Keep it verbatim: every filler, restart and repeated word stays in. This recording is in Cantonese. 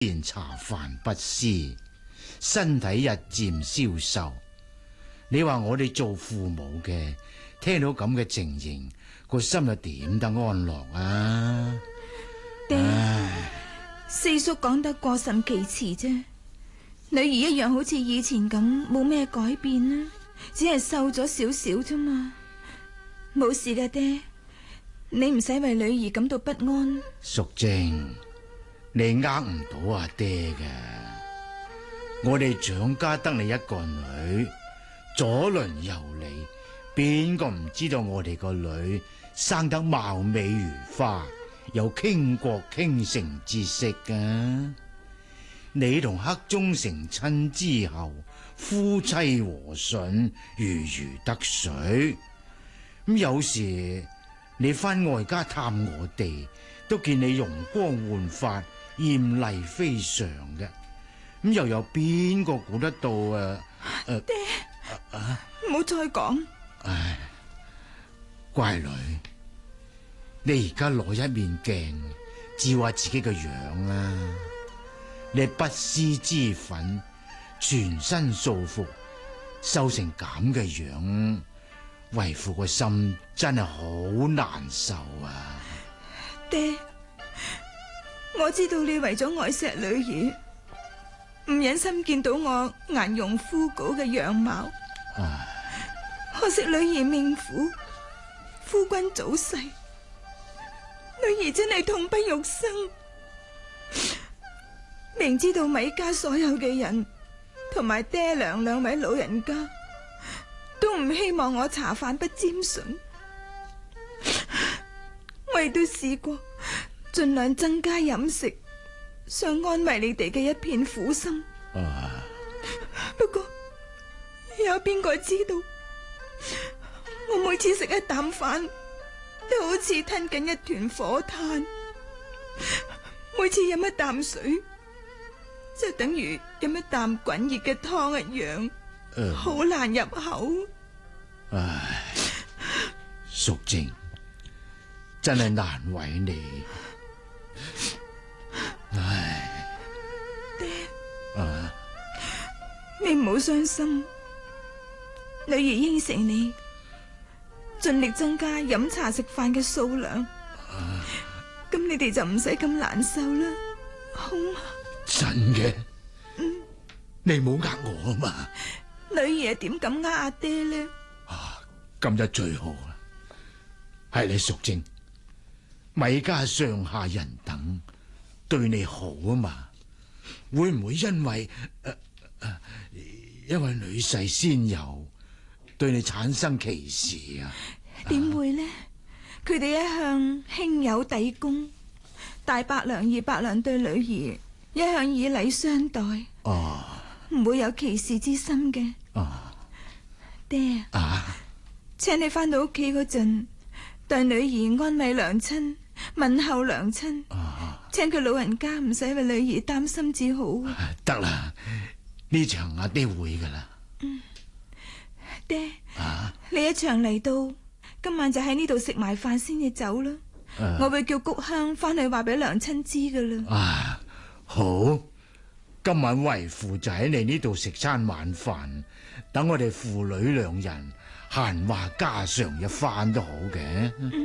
然茶飯不思，身體日漸消瘦。你話我哋做父母嘅，聽到咁嘅情形，個心又點得安樂啊？ 爹， 唉， 四叔講得過甚其詞啫。女兒一樣好似以前咁，冇咩改變啦，只係瘦咗少少啫嘛。冇事嘅，爹，你唔使為女兒感到不安。 淑貞，你呃唔到阿爹嘅。我哋蔣家得你一個女，左鄰右里，邊個唔知道我哋個女生得貌美如花，有傾國傾城之色㗎。你同黑忠成親之後，夫妻和順，如魚得水。咁有時你翻外家探我哋，都見你容光煥發，艷麗非常嘅。咁又有邊個估得到啊？誒、啊， 爹，唔好再講。 唉，乖女，你而家攞一面鏡照下自己個樣啦。你不思之憤，全身素服，瘦成咁嘅樣，為父個心真係好難受啊！ 爹，我知道你為咗愛錫女兒，唔忍心見到我顏容枯槁嘅樣貌。 唉， 可惜女兒命苦，夫君早逝，女兒真係痛不欲生。明知道米家所有嘅人同埋爹娘兩位老人家都唔希望我茶飯不沾唇，我亦都試過盡量增加飲食，想安慰你哋嘅一片苦心。 啊， 不過有邊個知道，我每次食一啖飯都好似吞緊一團火炭，每次飲一啖水就等於飲一啖滾熱嘅湯一樣，好、呃、難入口。 唉，淑貞，真係難為你。唉， 爹， 啊， 你唔好傷心，女兒應承你，盡力增加飲茶食飯嘅數量。 啊， 咁你哋就唔使咁難受啦，好嗎？ 真嘅？ 嗯， 你唔好呃我啊嘛。 女兒點敢呃阿爹呢？ 啊，今日最好啦，係你淑貞，米家上下人等對你好啊嘛，會唔會因為誒誒、呃呃，因為女婿先有對你產生歧視啊？ 點會呢？佢哋、啊、一向兄友弟恭，大伯娘二伯娘對女兒一向以禮相待， 哦， 唔會有歧視之心嘅。 哦， 爹啊， 請你翻到屋企嗰陣，對女兒安慰娘親，問候娘親， 啊， 請佢老人家唔使為女兒擔心至好。 得啦，呢場阿爹會噶啦。 嗯，爹， 啊， 你一場嚟到，今晚就喺呢度食埋飯先至走啦。啊、我會叫谷香翻去話俾娘親知噶啦。 啊，好，今晚為父就喺你呢度食餐晚飯，等我哋父女兩人閒話家常一番都好嘅。嗯